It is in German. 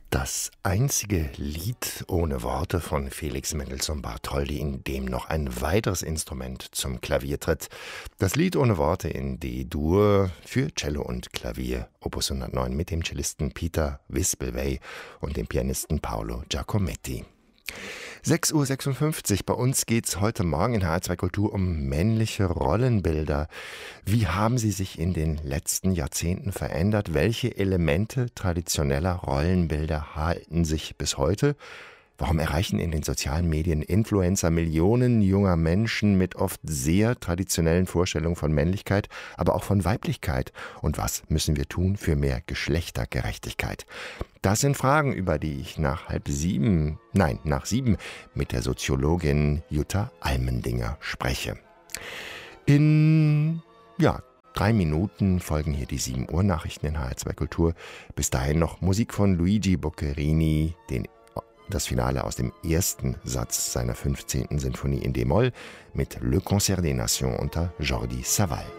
Das einzige Lied ohne Worte von Felix Mendelssohn Bartholdy, in dem noch ein weiteres Instrument zum Klavier tritt. Das Lied ohne Worte in D-Dur für Cello und Klavier, Opus 109 mit dem Cellisten Peter Wispelwey und dem Pianisten Paolo Giacometti. 6:56 Uhr, bei uns geht's heute Morgen in HR2 Kultur um männliche Rollenbilder. Wie haben sie sich in den letzten Jahrzehnten verändert? Welche Elemente traditioneller Rollenbilder halten sich bis heute? Warum erreichen in den sozialen Medien Influencer Millionen junger Menschen mit oft sehr traditionellen Vorstellungen von Männlichkeit, aber auch von Weiblichkeit? Und was müssen wir tun für mehr Geschlechtergerechtigkeit? Das sind Fragen, über die ich nach sieben mit der Soziologin Jutta Almendinger spreche. In 3 Minuten folgen hier die 7 Uhr Nachrichten in HR2 Kultur. Bis dahin noch Musik von Luigi Boccherini, das Finale aus dem ersten Satz seiner 15. Sinfonie in D-Moll mit Le Concert des Nations unter Jordi Savall.